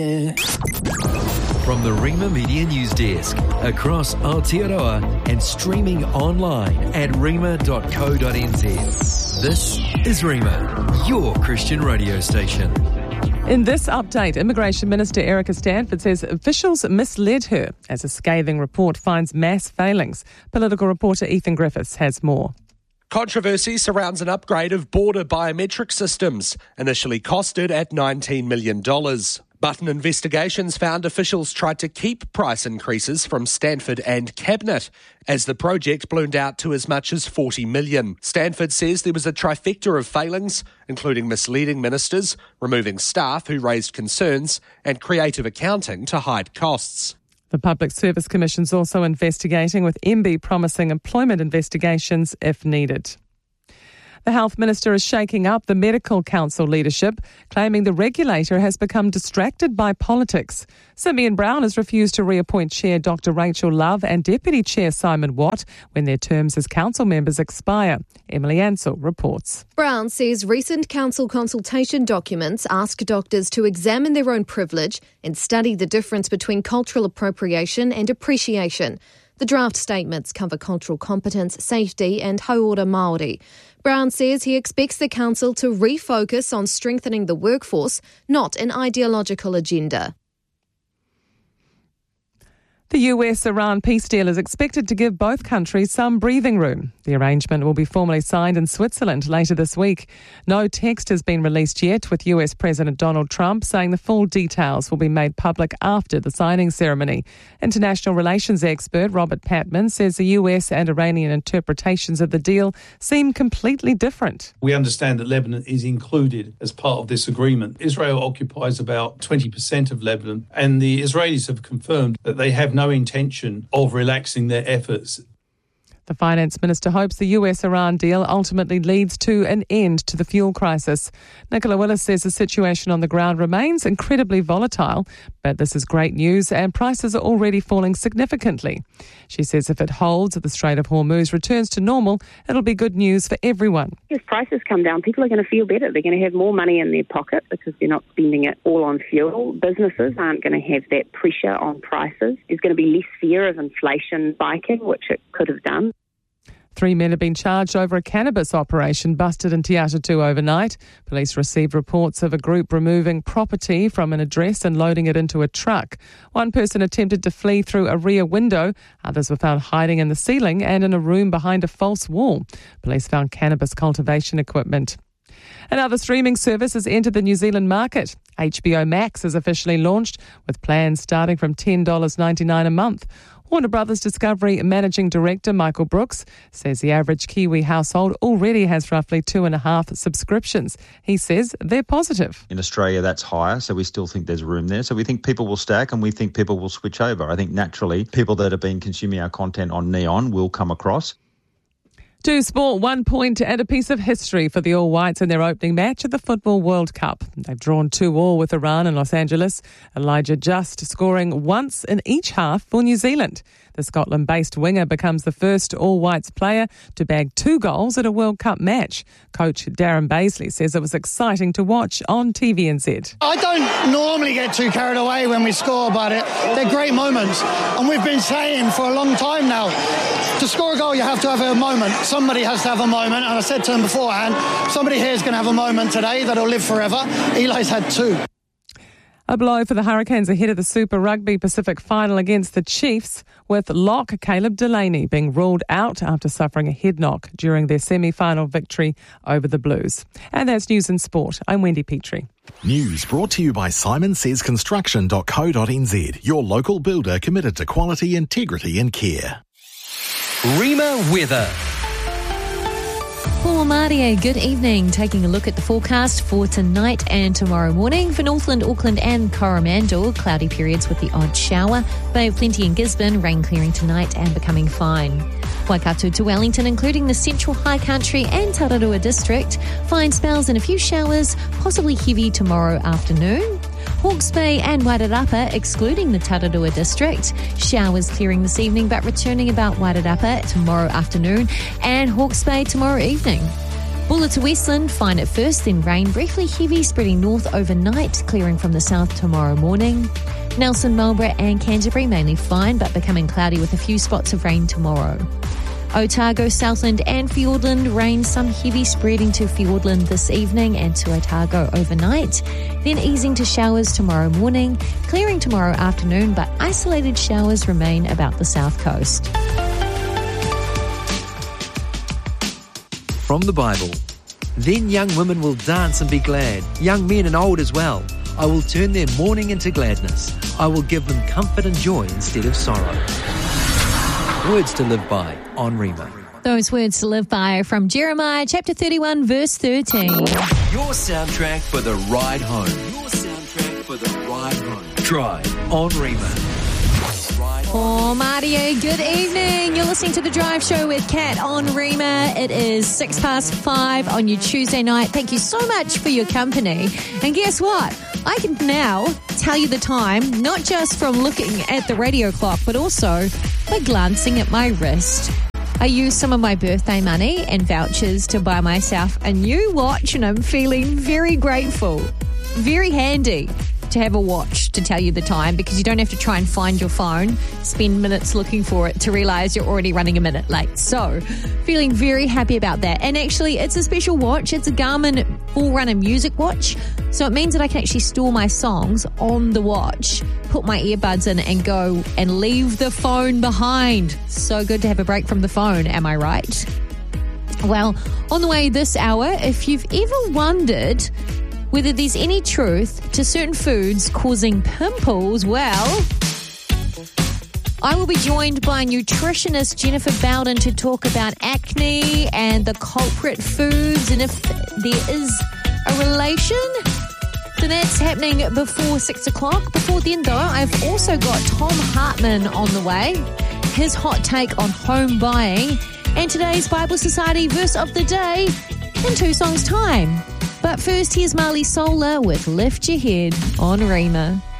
From the Rima Media News Desk, across Aotearoa and streaming online at rima.co.nz. This is Rima, your Christian radio station. In this update, Immigration Minister Erica Stanford says officials misled her as a scathing report finds mass failings. Political reporter Ethan Griffiths has more. Controversy surrounds an upgrade of border biometric systems, initially costed at $19 million. Button investigations found officials tried to keep price increases from Stanford and Cabinet, as the project ballooned out to as much as $40 million. Stanford says there was a trifecta of failings, including misleading ministers, removing staff who raised concerns, and creative accounting to hide costs. The Public Service Commission's also investigating, with MB promising employment investigations if needed. The Health Minister is shaking up the Medical Council leadership, claiming the regulator has become distracted by politics. Simeon Brown has refused to reappoint Chair Dr Rachel Love and Deputy Chair Simon Watt when their terms as council members expire. Emily Ansell reports. Brown says recent council consultation documents ask doctors to examine their own privilege and study the difference between cultural appropriation and appreciation. The draft statements cover cultural competence, safety and hauora Māori. Brown says he expects the council to refocus on strengthening the workforce, not an ideological agenda. The US-Iran peace deal is expected to give both countries some breathing room. The arrangement will be formally signed in Switzerland later this week. No text has been released yet, with US President Donald Trump saying the full details will be made public after the signing ceremony. International relations expert Robert Patman says the US and Iranian interpretations of the deal seem completely different. We understand that Lebanon is included as part of this agreement. Israel occupies about 20% of Lebanon, and the Israelis have confirmed that they have no intention of relaxing their efforts. The finance minister hopes the US-Iran deal ultimately leads to an end to the fuel crisis. Nicola Willis says the situation on the ground remains incredibly volatile, but this is great news and prices are already falling significantly. She says if it holds, the Strait of Hormuz returns to normal, it'll be good news for everyone. If prices come down, people are going to feel better. They're going to have more money in their pocket because they're not spending it all on fuel. Businesses aren't going to have that pressure on prices. There's going to be less fear of inflation spiking, which it could have done. 3 men have been charged over a cannabis operation busted in Te Atatu overnight. Police received reports of a group removing property from an address and loading it into a truck. One person attempted to flee through a rear window. Others were found hiding in the ceiling and in a room behind a false wall. Police found cannabis cultivation equipment. Another streaming service has entered the New Zealand market. HBO Max is officially launched, with plans starting from $10.99 a month. Warner Brothers Discovery Managing Director Michael Brooks says the average Kiwi household already has roughly 2.5 subscriptions. He says they're positive. In Australia, that's higher, so we still think there's room there. So we think people will stack and we think people will switch over. I think naturally, people that have been consuming our content on Neon will come across. To sport, 1 point and a piece of history for the All Whites in their opening match at the Football World Cup. They've drawn 2-2 with Iran and Los Angeles. Elijah Just scoring once in each half for New Zealand. The Scotland-based winger becomes the first All Whites player to bag 2 goals at a World Cup match. Coach Darren Baisley says it was exciting to watch on TVNZ. I don't normally get too carried away when we score, but they're great moments. And we've been saying for a long time now, to score a goal you have to have a moment. Somebody has to have a moment, and I said to him beforehand, somebody here is going to have a moment today that'll live forever. Eli's had 2. A blow for the Hurricanes ahead of the Super Rugby Pacific final against the Chiefs, with lock Caleb Delaney being ruled out after suffering a head knock during their semi-final victory over the Blues. And that's news and sport. I'm Wendy Petrie. News brought to you by simonsayesconstruction.co.nz, your local builder committed to quality, integrity and care. Rima weather. For Maria, good evening. Taking a look at the forecast for tonight and tomorrow morning. For Northland, Auckland and Coromandel, cloudy periods with the odd shower. Bay of Plenty in Gisborne, rain clearing tonight and becoming fine. Waikato to Wellington, including the Central High Country and Tararua District. Fine spells and a few showers, possibly heavy tomorrow afternoon. Hawke's Bay and Wairarapa, excluding the Tararua District. Showers clearing this evening, but returning about Wairarapa tomorrow afternoon and Hawke's Bay tomorrow evening. Bulla to Westland, fine at first, then rain, briefly heavy, spreading north overnight, clearing from the south tomorrow morning. Nelson, Marlborough and Canterbury, mainly fine, but becoming cloudy with a few spots of rain tomorrow. Otago, Southland and Fiordland, rain, some heavy spreading to Fiordland this evening and to Otago overnight. Then easing to showers tomorrow morning, clearing tomorrow afternoon, but isolated showers remain about the south coast. From the Bible. Then young women will dance and be glad, young men and old as well. I will turn their mourning into gladness. I will give them comfort and joy instead of sorrow. Words to live by on Rhema. Those words to live by are from Jeremiah chapter 31, verse 13. Your soundtrack for the ride home. Your soundtrack for the ride home. Drive on Rhema. Oh, Mario, good evening. You're listening to The Drive Show with Kat on Rhema. It is 5:06 on your Tuesday night. Thank you so much for your company. And guess what? I can now tell you the time, not just from looking at the radio clock, but also by glancing at my wrist. I used some of my birthday money and vouchers to buy myself a new watch, and I'm feeling very grateful. Very handy to have a watch to tell you the time, because you don't have to try and find your phone, spend minutes looking for it to realise you're already running a minute late. So, feeling very happy about that. And actually, it's a special watch. It's a Garmin Forerunner music watch. So it means that I can actually store my songs on the watch, put my earbuds in and go and leave the phone behind. So good to have a break from the phone, am I right? Well, on the way this hour, if you've ever wondered whether there's any truth to certain foods causing pimples, well, I will be joined by nutritionist Jennifer Bowden to talk about acne and the culprit foods, and if there is a relation. So that's happening before 6 o'clock. Before then, though, I've also got Tom Hartman on the way, his hot take on home buying, and today's Bible Society verse of the day in 2 songs' time. But first, here's Marley Solar with Lift Your Head on Rhema.